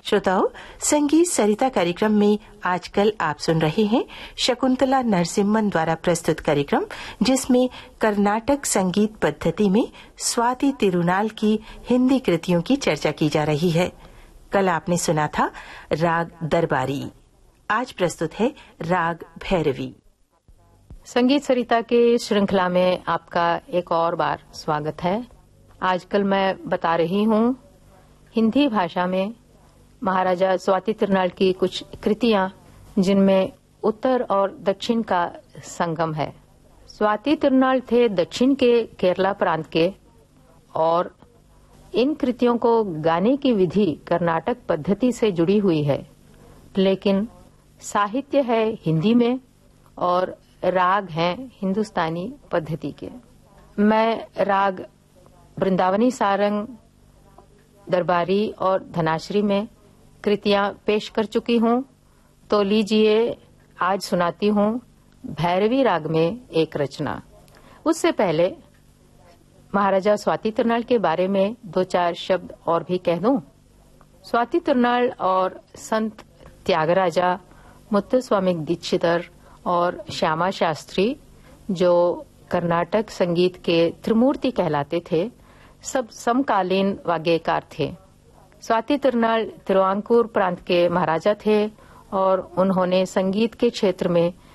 श्रोताओं, संगीत सरिता कार्यक्रम में आजकल आप सुन रहे हैं शकुंतला नरसिम्हन द्वारा प्रस्तुत कार्यक्रम, जिसमें कर्नाटक संगीत पद्धति में स्वाति तिरुनाल की हिंदी कृतियों की चर्चा की जा रही है। कल आपने सुना था राग दरबारी, आज प्रस्तुत है राग भैरवी। संगीत सरिता के श्रृंखला में आपका एक और बार स्वागत है। आजकल मैं बता रही हूँ हिंदी भाषा में महाराजा स्वाति तिरुनाल की कुछ कृतियां, जिनमें उत्तर और दक्षिण का संगम है। स्वाति तिरुनाल थे दक्षिण के केरला प्रांत के, और इन कृतियों को गाने की विधि कर्नाटक पद्धति से जुड़ी हुई है, लेकिन साहित्य है हिंदी में और राग हैं हिंदुस्तानी पद्धति के। मैं राग वृंदावनी सारंग, दरबारी और धनाश्री में कृतियां पेश कर चुकी हूँ, तो लीजिए आज सुनाती हूँ भैरवी राग में एक रचना। उससे पहले महाराजा स्वाति तिरुनाल के बारे में दो चार शब्द और भी कह दूं। स्वाति तिरुनाल और संत त्यागराजा, मुत्तुस्वामी दीक्षितर और श्यामा शास्त्री, जो कर्नाटक संगीत के त्रिमूर्ति कहलाते थे, सब समकालीन वाग्यकार थे। स्वाति तिरुनाल तिरुवांकूर प्रांत के महाराजा थे और उन्होंने संगीत के क्षेत्र में